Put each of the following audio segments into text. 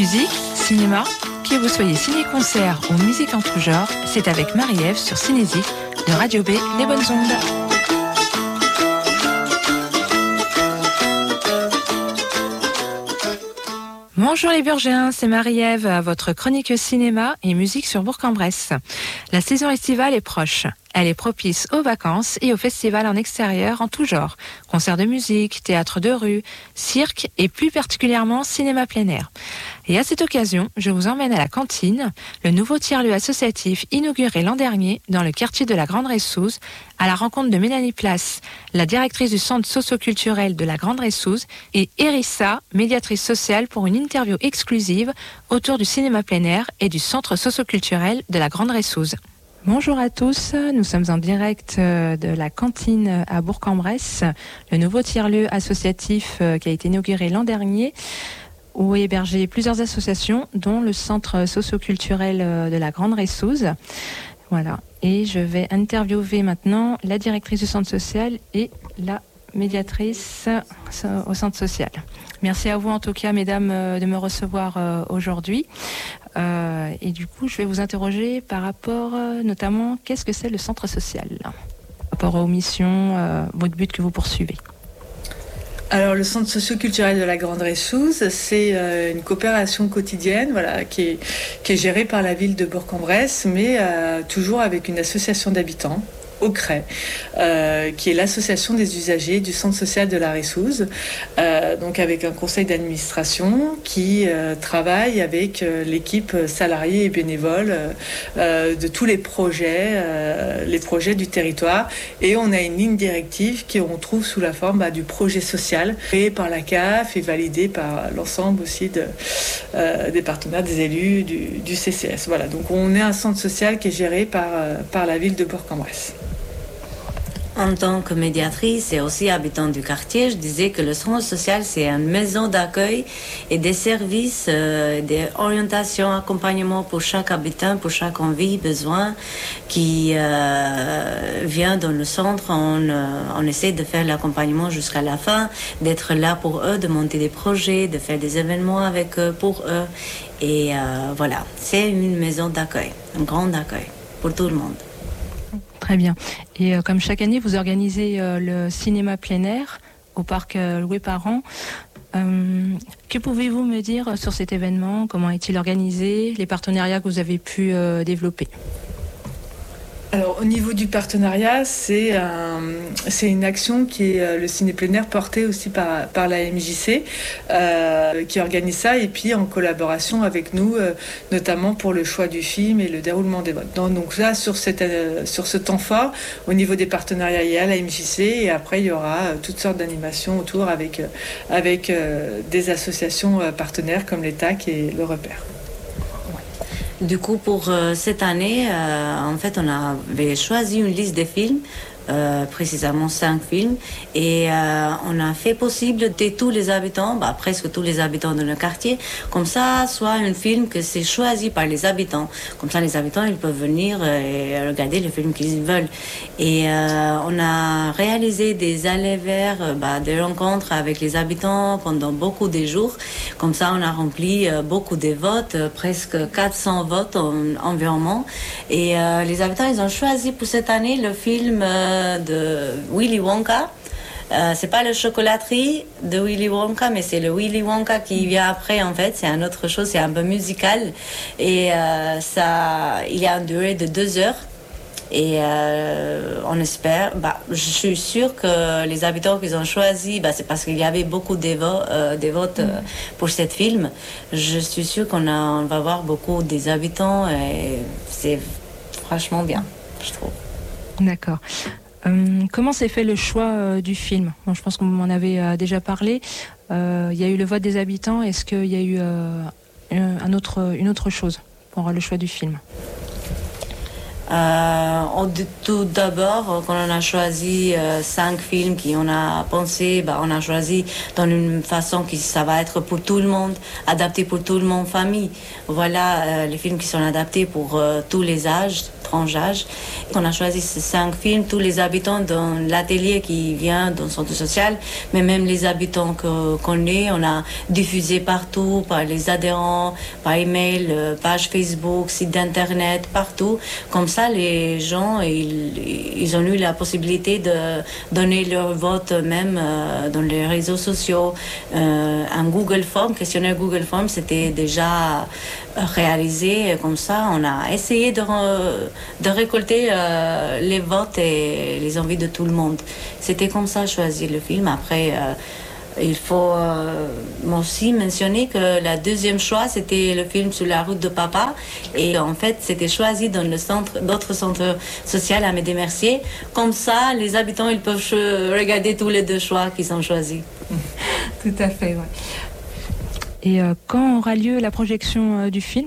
Musique, cinéma, que vous soyez ciné-concert ou musique en tout genre, c'est avec Marie-Ève sur Cinésie de Radio B, les bonnes ondes. Bonjour les Burgiens, c'est Marie-Ève, votre chroniqueuse cinéma et musique sur Bourg-en-Bresse. La saison estivale est proche. Elle est propice aux vacances et aux festivals en extérieur en tout genre. Concerts de musique, théâtre de rue, cirque et plus particulièrement cinéma plein air. Et à cette occasion, je vous emmène à la Cantine, le nouveau tiers-lieu associatif inauguré l'an dernier dans le quartier de la Grande Ressouze, à la rencontre de Mélanie Place, la directrice du centre socio-culturel de la Grande Ressouze, et Erissa, médiatrice sociale pour une interview exclusive autour du cinéma plein air et du centre socio-culturel de la Grande Ressouze. Bonjour à tous, nous sommes en direct de la Cantine à Bourg-en-Bresse, le nouveau tiers-lieu associatif qui a été inauguré l'an dernier, où est hébergé plusieurs associations, dont le centre socio-culturel de la Grande Ressouze. Voilà, et je vais interviewer maintenant la directrice du centre social et la médiatrice au centre social. Merci à vous en tout cas, mesdames, de me recevoir aujourd'hui. Et du coup, je vais vous interroger par rapport notamment, qu'est-ce que c'est le centre social ? Par rapport aux missions, votre but que vous poursuivez. Alors, le centre socio-culturel de la Grande Ressouze, c'est une coopération quotidienne, voilà, qui est gérée par la ville de Bourg-en-Bresse, mais toujours avec une association d'habitants, au CREI, qui est l'association des usagers du centre social de la Ressouze, donc avec un conseil d'administration qui travaille avec l'équipe salariée et bénévole de tous les projets du territoire, et on a une ligne directive qu'on trouve sous la forme du projet social créé par la CAF et validé par l'ensemble aussi des partenaires, des élus du CCS. Voilà, donc on est un centre social qui est géré par la ville de Bourg-en-Bresse. En tant que médiatrice et aussi habitante du quartier, je disais que le centre social, c'est une maison d'accueil et des services, des orientations, accompagnement pour chaque habitant, pour chaque envie, besoin qui vient dans le centre. On essaie de faire l'accompagnement jusqu'à la fin, d'être là pour eux, de monter des projets, de faire des événements avec eux, pour eux. Et voilà, c'est une maison d'accueil, un grand accueil pour tout le monde. Très bien. Et comme chaque année, vous organisez le cinéma plein air au parc Louis Parent. Que pouvez-vous me dire sur cet événement ? Comment est-il organisé ? Les partenariats que vous avez pu développer ? Alors, au niveau du partenariat, c'est une action qui est le ciné plein air porté aussi par la MJC qui organise ça, et puis en collaboration avec nous, notamment pour le choix du film et le déroulement des votes. Donc là, sur ce temps fort, au niveau des partenariats, il y a la MJC, et après il y aura toutes sortes d'animations autour avec des associations partenaires comme l'ETAC et le Repère. Du coup, pour cette année, en fait, on avait choisi une liste de films, précisément 5 films, et on a fait possible de tous les habitants, presque tous les habitants de notre quartier, comme ça, soit un film que c'est choisi par les habitants. Comme ça, les habitants, ils peuvent venir et regarder le film qu'ils veulent. Et on a réalisé des allers-vers, des rencontres avec les habitants pendant beaucoup de jours. Comme ça, on a rempli beaucoup de votes, presque 400 votes environ. Et les habitants, ils ont choisi pour cette année le film de Willy Wonka. C'est pas le chocolaterie de Willy Wonka, mais c'est le Willy Wonka qui vient après, en fait. C'est une autre chose, c'est un peu musical. Et il y a une durée de 2 heures. Et on espère, je suis sûre que les habitants qu'ils ont choisi, c'est parce qu'il y avait beaucoup de votes pour ce film. Je suis sûre on va voir beaucoup des habitants, et c'est franchement bien, je trouve. D'accord. Comment s'est fait le choix du film ? Bon, je pense que vous m'en avez déjà parlé. Il y a eu le vote des habitants. Est-ce qu'il y a eu une autre chose pour le choix du film ? Tout d'abord, quand on a choisi 5 films qu'on a pensé, on a choisi dans une façon que ça va être pour tout le monde, adapté pour tout le monde, famille. Voilà, les films qui sont adaptés pour tous les âges, frange âge. On a choisi ces 5 films, tous les habitants dans l'atelier qui vient dans le centre social, mais même les habitants qu'on est, on a diffusé partout, par les adhérents, par email, page Facebook, site d'internet, partout. Comme ça, les gens, ils ont eu la possibilité de donner leur vote même dans les réseaux sociaux. Un Google Form, questionnaire Google Form, c'était déjà réalisé comme ça. On a essayé de récolter les votes et les envies de tout le monde. C'était comme ça choisir le film. Après, il faut aussi mentionner que la deuxième choix, c'était le film Sur la route de papa. Et en fait, c'était choisi dans d'autres centres sociaux à Médé-Mercier. Comme ça, les habitants, ils peuvent regarder tous les 2 choix qu'ils ont choisis. Tout à fait, ouais. Et quand aura lieu la projection du film ?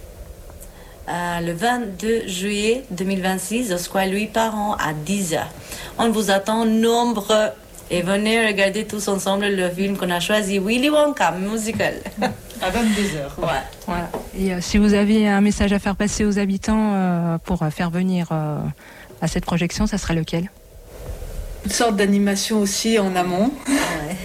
Le 22 juillet 2026, au Square Louis Parent à 10h. On vous attend nombreux et venez regarder tous ensemble le film qu'on a choisi, Willy Wonka, musical. À 22h. Ouais. Voilà. Et si vous avez un message à faire passer aux habitants pour faire venir à cette projection, ça sera lequel ? Une sorte d'animation aussi en amont. Ouais.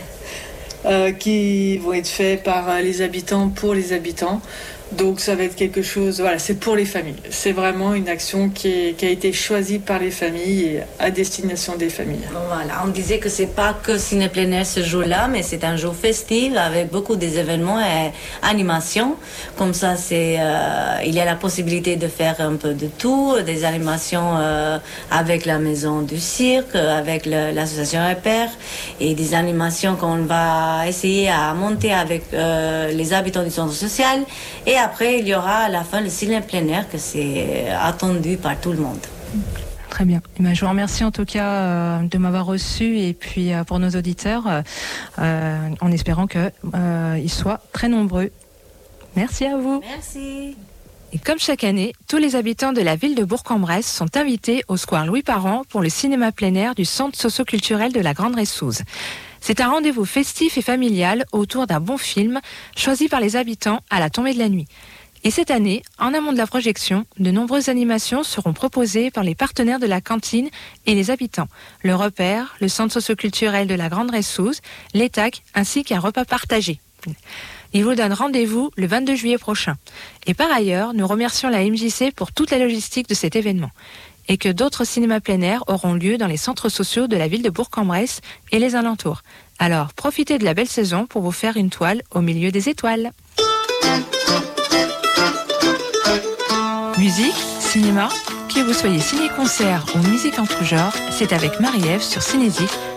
Qui vont être faits par les habitants pour les habitants. Donc ça va être quelque chose, voilà, c'est pour les familles. C'est vraiment une action qui a été choisie par les familles et à destination des familles. Voilà, on disait que c'est pas que ciné plein air ce jour-là, mais c'est un jour festif avec beaucoup d'événements et animations. Comme ça, il y a la possibilité de faire un peu de tout, des animations avec la maison du cirque, avec l'association Repère, et des animations qu'on va essayer à monter avec les habitants du centre social. Et après, il y aura à la fin le ciné plein air que c'est attendu par tout le monde. Très bien. Je vous remercie en tout cas de m'avoir reçu et puis pour nos auditeurs, en espérant qu'ils soient très nombreux. Merci à vous. Merci. Et comme chaque année, tous les habitants de la ville de Bourg-en-Bresse sont invités au Square Louis Parent pour le cinéma plein air du centre socio-culturel de la Grande Ressouze. C'est un rendez-vous festif et familial autour d'un bon film choisi par les habitants à la tombée de la nuit. Et cette année, en amont de la projection, de nombreuses animations seront proposées par les partenaires de la cantine et les habitants. Le Repère, le centre socio-culturel de la Grande Ressouze, l'ETAC, ainsi qu'un repas partagé. Il vous donne rendez-vous le 22 juillet prochain. Et par ailleurs, nous remercions la MJC pour toute la logistique de cet événement. Et que d'autres cinémas plein air auront lieu dans les centres sociaux de la ville de Bourg-en-Bresse et les alentours. Alors, profitez de la belle saison pour vous faire une toile au milieu des étoiles. Musique, cinéma, que vous soyez ciné-concert ou musique en tout genre, c'est avec Marie-Ève sur Cinésique